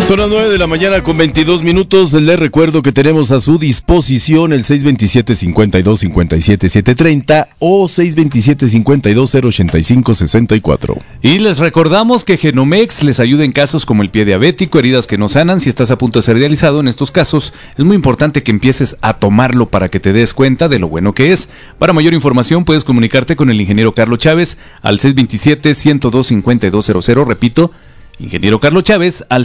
Son las 9 de la mañana con 22 minutos. Les recuerdo que tenemos a su disposición el 627-52-57-730 o 627-52-085-64. Y les recordamos que Genomex les ayuda en casos como el pie diabético, heridas que no sanan. Si estás a punto de ser dializado en estos casos, es muy importante que empieces a tomarlo para que te des cuenta de lo bueno que es. Para mayor información puedes comunicarte con el ingeniero Carlos Chávez al 627-102-5200. Repito, ingeniero Carlos Chávez al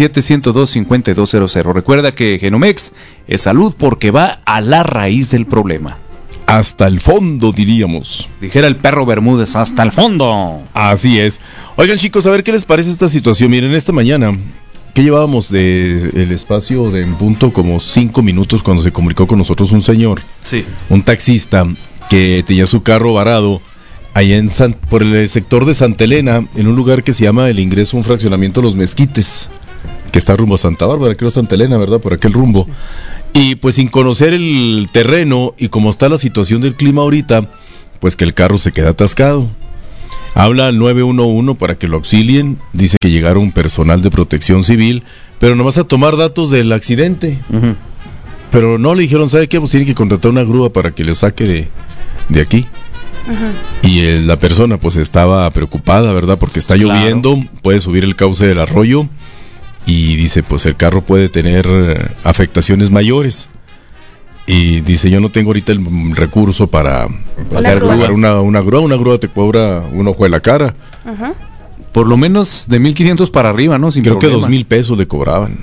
627-102-5200. Recuerda que Genomex es salud porque va a la raíz del problema. Hasta el fondo, diríamos. Dijera el perro Bermúdez, hasta el fondo. Así es. Oigan, chicos, a ver qué les parece esta situación. Miren, esta mañana, ¿qué llevábamos de el espacio de en punto? Como 5 minutos cuando se comunicó con nosotros un señor. Sí. Un taxista que tenía su carro varado allá por el sector de Santa Elena, en un lugar que se llama El Ingreso, un fraccionamiento Los Mezquites, que está rumbo a Santa Bárbara, creo Santa Elena, ¿verdad? Por aquel rumbo. Y pues sin conocer el terreno y como está la situación del clima ahorita, pues que el carro se queda atascado. Habla al 911 para que lo auxilien, dice que llegaron personal de protección civil, pero nomás a tomar datos del accidente. Uh-huh. Pero no le dijeron, ¿sabe qué? Pues tiene que contratar una grúa para que le saque de aquí. Uh-huh. Y la persona pues estaba preocupada, ¿verdad? Porque está lloviendo, puede subir el cauce del arroyo y dice pues el carro puede tener afectaciones mayores. Y dice, yo no tengo ahorita el recurso para pagar una grúa te cobra un ojo de la cara. Uh-huh. Por lo menos de 1,500 para arriba, ¿no? Sin Creo problema. Que 2,000 pesos le cobraban.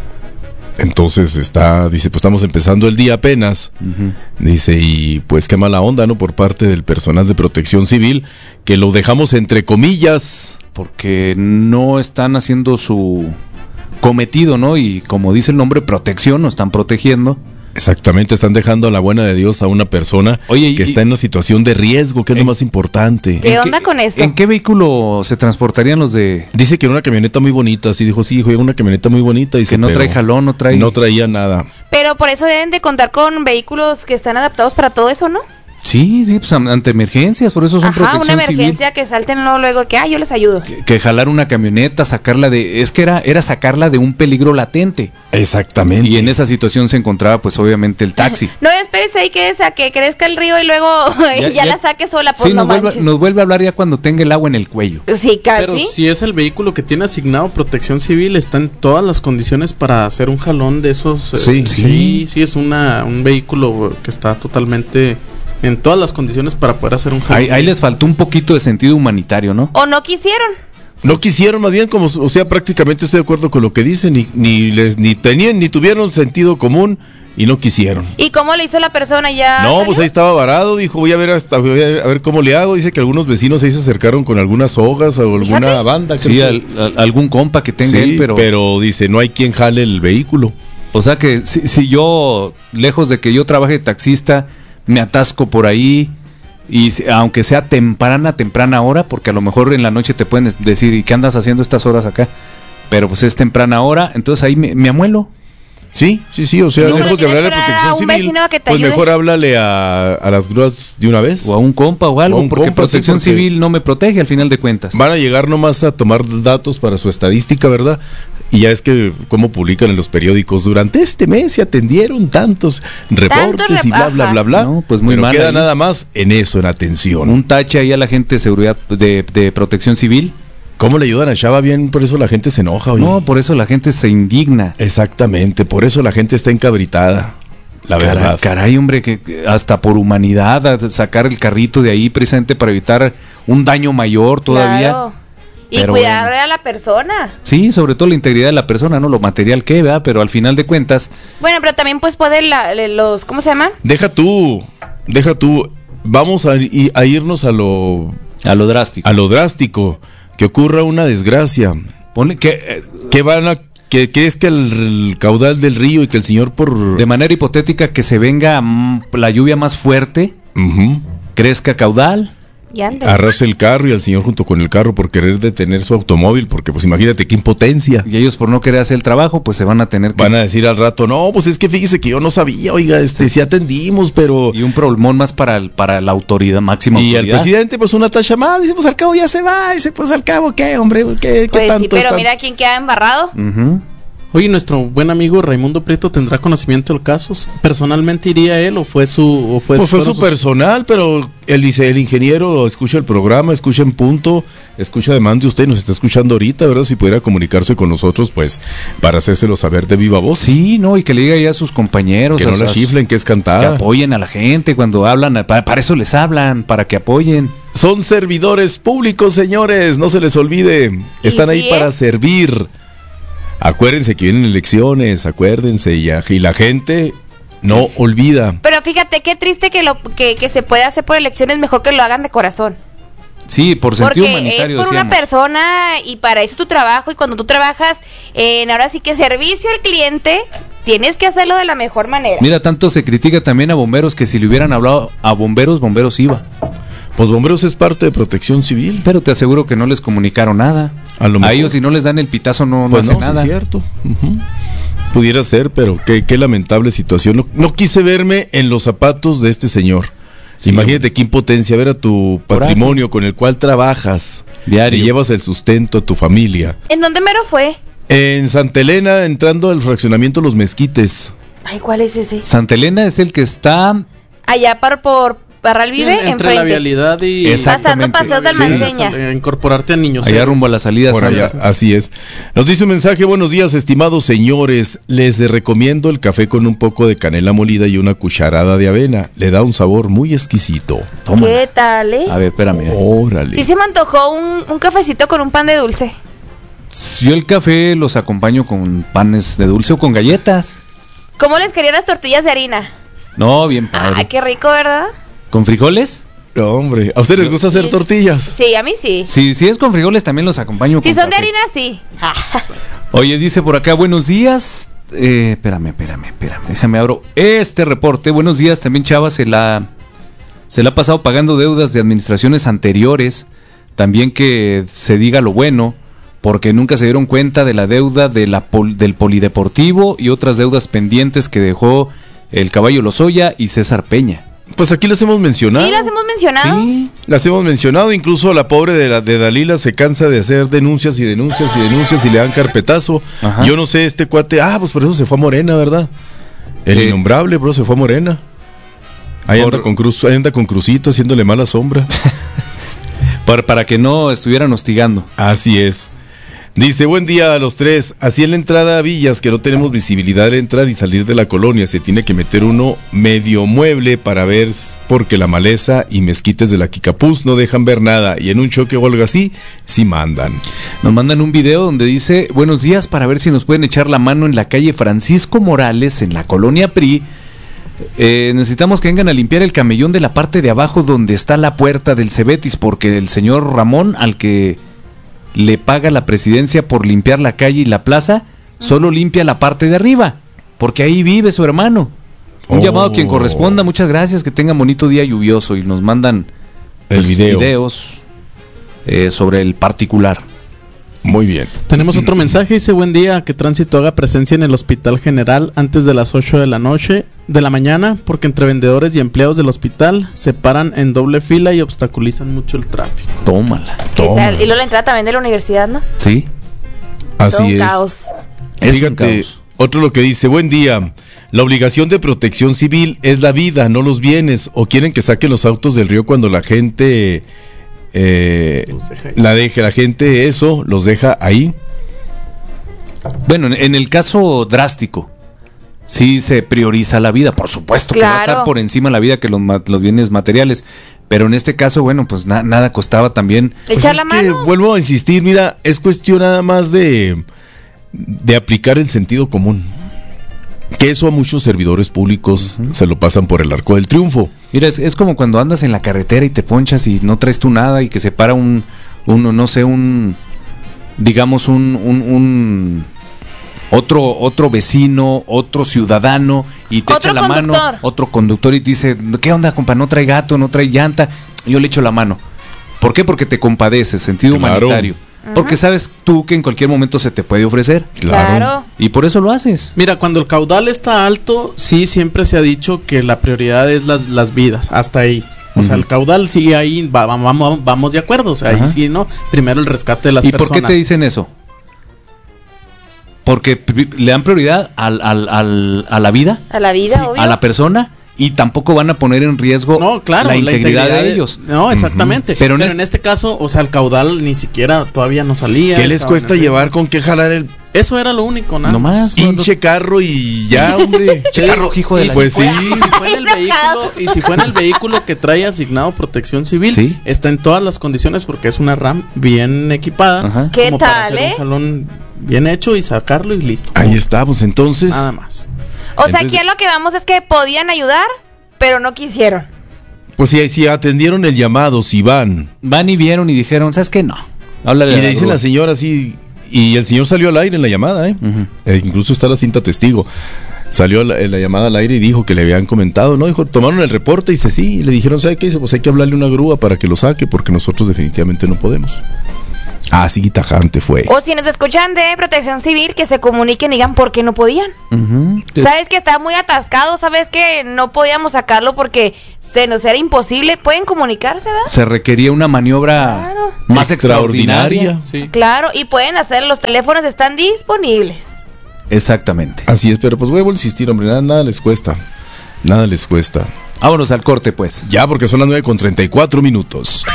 Entonces dice, pues estamos empezando el día apenas. Uh-huh. Dice, y pues qué mala onda, ¿no? Por parte del personal de protección civil, que lo dejamos entre comillas. Porque no están haciendo su cometido, ¿no? Y como dice el nombre, protección, no están protegiendo. Exactamente, están dejando a la buena de Dios a una persona que está en una situación de riesgo, que es lo más importante. ¿Qué onda con eso? ¿En qué vehículo se transportarían los de...? Dice que era una camioneta muy bonita, así dijo, sí, hijo, era una camioneta muy bonita. Dice, que no trae jalón, no traía nada. Pero por eso deben de contar con vehículos que están adaptados para todo eso, ¿no? Sí, pues ante emergencias, por eso son protección civil. Una emergencia que salten luego que yo les ayudo. Que jalar una camioneta, sacarla era sacarla de un peligro latente. Exactamente. Y en esa situación se encontraba pues obviamente el taxi. No, espérese ahí que crezca el río y luego ya la saque sola, por no manches. Nos vuelve a hablar ya cuando tenga el agua en el cuello. Sí, casi. Pero si es el vehículo que tiene asignado protección civil, está en todas las condiciones para hacer un jalón de esos. Sí, es un vehículo que está totalmente en todas las condiciones para poder hacer un jalón. Ahí les faltó un poquito de sentido humanitario, ¿no? O no quisieron. No quisieron, más bien, prácticamente estoy de acuerdo con lo que dicen, ni tuvieron sentido común y no quisieron. ¿Y cómo le hizo la persona ya? No, ¿salió? Pues ahí estaba varado, dijo, voy a ver cómo le hago. Dice que algunos vecinos ahí se acercaron con algunas hojas o alguna banda. Sí, algún compa que tenga él, pero dice, no hay quien jale el vehículo. O sea que si yo, lejos de que yo trabaje de taxista, me atasco por ahí y aunque sea temprana hora, porque a lo mejor en la noche te pueden decir, ¿y qué andas haciendo estas horas acá? Pero pues es temprana hora, entonces ahí me amuelo. Sí, o sea, lejos de hablarle a protección civil, pues mejor háblale a las grúas de una vez. O a un compa o algo, porque protección civil no me protege al final de cuentas. Van a llegar nomás a tomar datos para su estadística, ¿verdad? Y ya es que como publican en los periódicos, durante este mes se atendieron tantos reportes y bla, bla, bla. No, pues muy pero mal queda ahí. Nada más en eso, en atención. Un tache ahí a la gente de seguridad de protección civil. ¿Cómo le ayudan a Chava bien? Por eso la gente se enoja, oye. No, por eso la gente se indigna. Exactamente, por eso la gente está encabritada. La verdad. Caray, hombre, que hasta por humanidad, a sacar el carrito de ahí precisamente para evitar un daño mayor todavía. Claro. Y cuidar a la persona. Sí, sobre todo la integridad de la persona, ¿no? Lo material que, ¿verdad? Pero al final de cuentas... Bueno, pero también pues puede los... ¿Cómo se llaman? Deja tú. Vamos a irnos a lo drástico. A lo drástico. Que ocurra una desgracia. Que es que el caudal del río y que el señor de manera hipotética que se venga la lluvia más fuerte, crezca caudal, arrase el carro y al señor junto con el carro por querer detener su automóvil, porque pues imagínate qué impotencia. Y ellos por no querer hacer el trabajo, pues se van a tener que... Van a decir al rato, no, pues es que fíjese que yo no sabía, oiga, sí atendimos, pero... Y un problemón más para la autoridad, máxima autoridad. Y el presidente, pues una tacha más, dice, pues al cabo ya se va, dice, pues al cabo, ¿qué, hombre? ¿Qué pues tanto? Sí, pero mira quién queda embarrado. Oye, ¿nuestro buen amigo Raimundo Prieto tendrá conocimiento del caso? ¿Personalmente iría él o fue su...? Fue su personal, pero él dice, el ingeniero escucha el programa, escucha en punto, escucha además de usted, nos está escuchando ahorita, ¿verdad? Si pudiera comunicarse con nosotros, pues, para hacérselo saber de viva voz. Sí, no, y que le diga ya a sus compañeros. Que no la chiflen, que es cantada. Que apoyen a la gente cuando hablan, para eso les hablan, para que apoyen. Son servidores públicos, señores, no se les olvide, están ahí para servir. Acuérdense que vienen elecciones, acuérdense, y la gente no olvida. Pero fíjate, qué triste que se pueda hacer por elecciones, mejor que lo hagan de corazón. Sí, por sentido humanitario. Porque es por una persona y para eso es tu trabajo, y cuando tú trabajas ahora sí que servicio al cliente, tienes que hacerlo de la mejor manera. Mira, tanto se critica también a bomberos que si le hubieran hablado a bomberos iba. Pues bomberos es parte de Protección Civil. Pero te aseguro que no les comunicaron nada. A ellos si no les dan el pitazo no hacen nada. Sí, es cierto. Pudiera ser, pero qué lamentable situación. No quise verme en los zapatos de este señor. Sí, imagínate qué impotencia ver a tu patrimonio con el cual trabajas diario y llevas el sustento a tu familia. ¿En dónde mero fue? En Santa Elena, entrando al fraccionamiento Los Mezquites. Ay, ¿cuál es ese? Santa Elena es el que está allá por Barral Vive, entre enfrente. La Vialidad y pasando Paseos del Manseña. Incorporarte a Niños. Allá rumbo a la salida. Por allá, así es. Nos dice un mensaje: buenos días, estimados señores. Les recomiendo el café con un poco de canela molida y una cucharada de avena. Le da un sabor muy exquisito. Tómala. ¿Qué tal, A ver, espérame. Órale. Sí se me antojó un cafecito con un pan de dulce. Yo el café los acompaño con panes de dulce o con galletas. ¿Cómo les querían las tortillas de harina? No, bien padre. Ay, qué rico, ¿verdad? ¿Con frijoles? No, hombre, ¿a ustedes les gusta hacer tortillas? Sí, a mí sí. Si es con frijoles también los acompaño si con son café. de harina, sí. Oye, dice por acá, buenos días. Espérame, déjame abro este reporte. Buenos días, también Chava se la ha pasado pagando deudas de administraciones anteriores. También que se diga lo bueno, porque nunca se dieron cuenta de la deuda de del polideportivo y otras deudas pendientes que dejó el Caballo Lozoya y César Peña. Pues aquí las hemos mencionado. Sí, las hemos mencionado. Sí, las hemos mencionado. Incluso la pobre de Dalila se cansa de hacer denuncias y le dan carpetazo. Ajá. Yo no sé, este cuate, pues por eso se fue a Morena, ¿verdad? El innombrable, bro, se fue a Morena. Ahí anda con Crucito haciéndole mala sombra. para que no estuvieran hostigando. Así es. Dice, buen día a los tres. Así en la entrada a Villas, que no tenemos visibilidad de entrar y salir de la colonia, se tiene que meter uno medio mueble para ver, porque la maleza y mezquites de la Quicapús no dejan ver nada, y en un choque o algo así, sí mandan. Nos mandan un video donde dice, buenos días, para ver si nos pueden echar la mano en la calle Francisco Morales, en la colonia PRI. Necesitamos que vengan a limpiar el camellón de la parte de abajo donde está la puerta del Cebetis, porque el señor Ramón, al que le paga la presidencia por limpiar la calle y la plaza, solo limpia la parte de arriba, porque ahí vive su hermano. Un llamado a quien corresponda. Muchas gracias, que tengan bonito día lluvioso, y nos mandan videos sobre el particular. Muy bien. Tenemos otro mensaje, dice, buen día, que Tránsito haga presencia en el Hospital General antes de las 8 de la mañana, porque entre vendedores y empleados del hospital se paran en doble fila y obstaculizan mucho el tráfico. Tómala. ¿Qué tal? Y luego la entrada también de la universidad, ¿no? Sí. Así todo un es. Caos. Fíjate, otro lo que dice, buen día, la obligación de protección civil es la vida, no los bienes, o quieren que saquen los autos del río cuando la gente... la gente eso los deja ahí. Bueno, en el caso drástico sí se prioriza la vida, por supuesto, claro, que va a estar por encima la vida que los bienes materiales, pero en este caso, bueno, pues nada costaba también echar la mano. Vuelvo a insistir, mira, es cuestión nada más de aplicar el sentido común, que eso a muchos servidores públicos se lo pasan por el arco del triunfo. Mira, es como cuando andas en la carretera y te ponchas y no traes tú nada y que se para otro vecino, otro ciudadano y te echa la mano, otro conductor, y te dice, ¿qué onda, compa? No trae gato, no trae llanta. Yo le echo la mano. ¿Por qué? Porque te compadeces, sentido humanitario. Porque sabes tú que en cualquier momento se te puede ofrecer. Claro. Y por eso lo haces. Mira, cuando el caudal está alto, sí, siempre se ha dicho que la prioridad es las vidas, hasta ahí. O sea, el caudal sigue ahí, vamos de acuerdo. O sea, ahí sí, ¿no? Primero el rescate de las personas. ¿Y por qué te dicen eso? porque le dan prioridad a la vida. A la vida, sí, obvio. a la persona. Y tampoco van a poner en riesgo la integridad de ellos. No, exactamente. Pero en este caso, o sea, el caudal ni siquiera todavía no salía. ¿Qué les cuesta llevar con qué jalar el... Eso era lo único, nada. Nomás. Hinche carro y ya, hombre. Che carro, hijo de la... Pues sí. Y si fue en el vehículo que trae asignado protección civil, ¿sí? Está en todas las condiciones porque es una RAM bien equipada. Ajá. ¿Qué como tal, para hacer un jalón bien hecho y sacarlo y listo. Ahí estamos, entonces. Nada más. O sea, aquí a lo que vamos es que podían ayudar, pero no quisieron. Pues si atendieron el llamado, si van. Van y vieron y dijeron, ¿sabes qué? No. Háblale Y le dicen a la señora así, y el señor salió al aire en la llamada, incluso está la cinta testigo. Salió la llamada al aire y dijo que le habían comentado, ¿no? Dijo, tomaron el reporte y dice, sí, y le dijeron, ¿sabe qué? Pues hay que hablarle una grúa para que lo saque, porque nosotros definitivamente no podemos. Así tajante fue. O si nos escuchan de Protección Civil, que se comuniquen y digan por qué no podían. Sabes que está muy atascado, sabes que no podíamos sacarlo porque se nos era imposible. Pueden comunicarse, ¿verdad? Se requería una maniobra más extraordinaria. Sí. Claro, y pueden hacer, los teléfonos están disponibles. Exactamente. Así es, pero pues vuelvo a insistir, hombre, nada les cuesta. Nada les cuesta. Vámonos al corte, pues. Ya, porque son las 9:34.